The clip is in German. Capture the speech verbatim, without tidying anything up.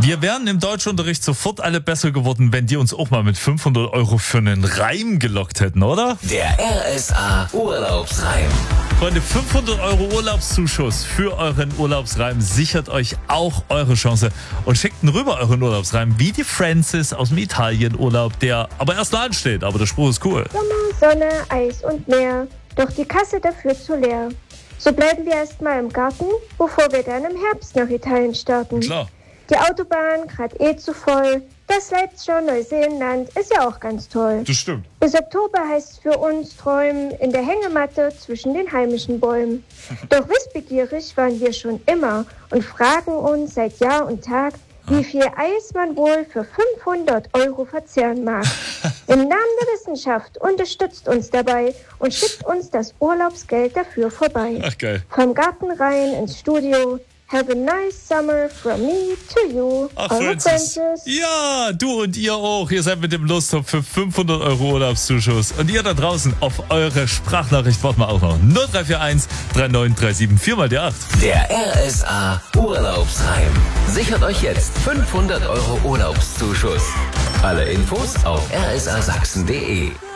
Wir wären im Deutschunterricht sofort alle besser geworden, wenn die uns auch mal mit fünfhundert Euro für einen Reim gelockt hätten, oder? Der R S A Urlaubsreim. Freunde, fünfhundert Euro Urlaubszuschuss für euren Urlaubsreim sichert euch auch eure Chance. Und schickt ihn rüber, euren Urlaubsreim, wie die Francis aus dem Italienurlaub, der aber erst noch ansteht. Aber der Spruch ist cool. Sommer, Sonne, Eis und Meer, doch die Kasse dafür zu leer. So bleiben wir erst mal im Garten, bevor wir dann im Herbst nach Italien starten. Klar. Die Autobahn grad eh zu voll. Das Leipziger Neuseeland ist ja auch ganz toll. Das stimmt. Bis Oktober heißt es für uns träumen in der Hängematte zwischen den heimischen Bäumen. Doch wissbegierig waren wir schon immer und fragen uns seit Jahr und Tag, wie viel Eis man wohl für fünfhundert Euro verzehren mag. Im Namen der Wissenschaft unterstützt uns dabei und schickt uns das Urlaubsgeld dafür vorbei. Ach geil. Vom Garten rein ins Studio. Have a nice summer from me to you. Ach, Eure Francis. Francis. Ja, du und ihr auch. Ihr seid mit dem Lostopf für fünfhundert Euro Urlaubszuschuss. Und ihr da draußen, auf eure Sprachnachricht warten wir auch noch. null drei vier eins, drei neun drei sieben, vier mal die acht. Der R S A Urlaubsreim. Sichert euch jetzt fünfhundert Euro Urlaubszuschuss. Alle Infos auf r s a sachsen punkt d e.